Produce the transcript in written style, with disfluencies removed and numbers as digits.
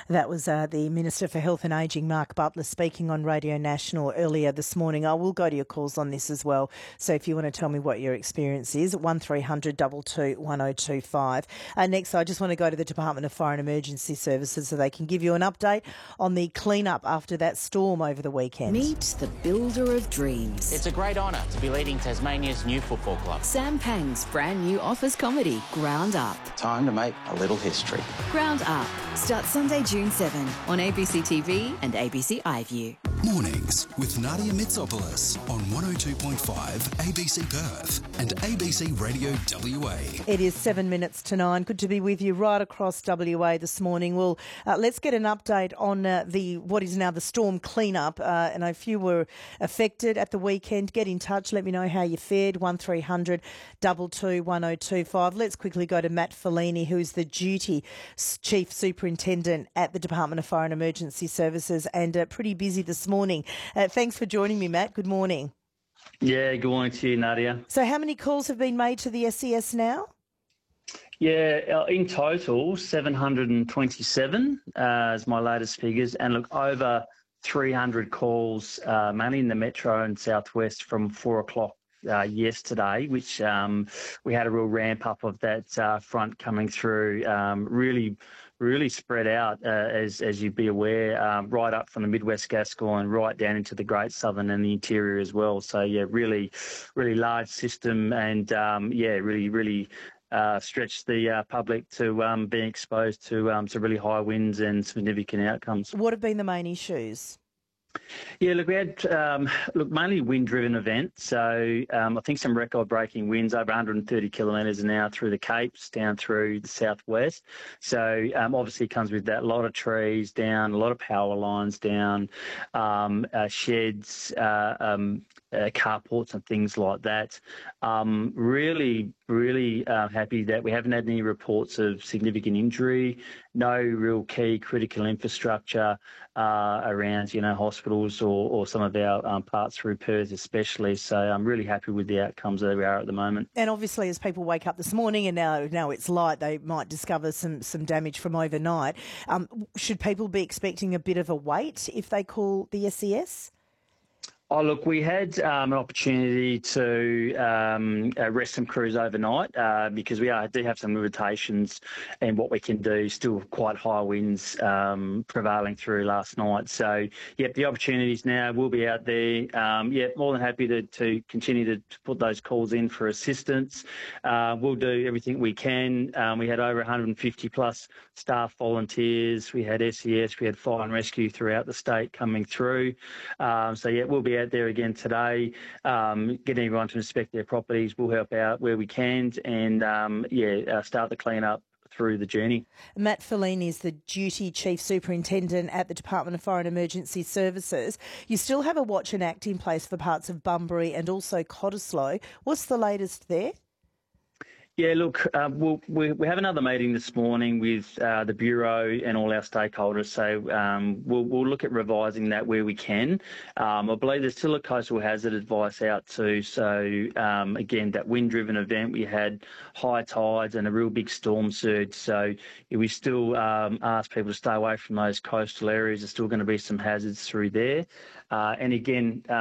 That was the Minister for Health and Ageing, Mark Butler, speaking on Radio National earlier this morning. I will go to your calls on this as well. So if you want to tell me what your experience is, 1300 22 1025. Next, I just want to go to the Department of Fire and Emergency Services so they can give you an update on the clean-up after that storm over the weekend. Meet the builder of dreams. It's a great honour to be leading Tasmania's new football club. Sam Pang's brand new office comedy, Ground Up. Time to make a little history. Ground Up starts Sunday, June 7 on ABC TV and ABC iView. Mornings with Nadia Mitsopoulos on 102.5 ABC Perth and ABC Radio WA. It is 7 minutes to 9. Good to be with you right across WA this morning. Well, let's get an update on what is now the storm cleanup. And if you were affected at the weekend, get in touch. Let me know how you fared. 1300 22 1025. Let's quickly go to Matt Fellini, who's the Duty Chief Superintendent at the Department of Fire and Emergency Services, and pretty busy this morning. Thanks for joining me, Matt. Good morning. Yeah, good morning to you, Nadia. So how many calls have been made to the SES now? Yeah, in total, 727 is my latest figures. And look, over 300 calls, mainly in the Metro and Southwest from 4 o'clock yesterday, which we had a real ramp up of that front coming through, really spread out, as you'd be aware, right up from the Midwest Gascoyne, right down into the Great Southern and the interior as well. So, yeah, really large system and, really stretched the public to being exposed to really high winds and significant outcomes. What have been the main issues? Yeah, look, we had mainly wind-driven events. So I think some record-breaking winds over 130 kilometres an hour through the Capes, down through the southwest. So obviously it comes with that, a lot of trees down, a lot of power lines down, sheds, carports and things like that. Really happy that we haven't had any reports of significant injury, no real key critical infrastructure around, hospitals or some of our parts through Perth especially. So I'm really happy with the outcomes that we are at the moment. And obviously as people wake up this morning and now it's light, they might discover some damage from overnight. Should people be expecting a bit of a wait if they call the SES? Oh, look, we had an opportunity to rest some crews overnight because we do have some limitations in what we can do, still quite high winds prevailing through last night. So, the opportunities now, we'll be out there. More than happy to continue to put those calls in for assistance. We'll do everything we can. We had over 150 plus staff volunteers. We had SES, we had fire and rescue throughout the state coming through. We'll be out there again today, getting everyone to inspect their properties. We'll help out where we can and start the clean-up through the journey. Matt Fellini is the Duty Chief Superintendent at the Department of Fire and Emergency Services. You still have a watch and act in place for parts of Bunbury and also Cottesloe. What's the latest there? Yeah, look, we have another meeting this morning with the Bureau and all our stakeholders, so we'll look at revising that where we can. I believe there's still a coastal hazard advice out too, so again, that wind-driven event, we had high tides and a real big storm surge, so we still ask people to stay away from those coastal areas. There's still going to be some hazards through there. And again,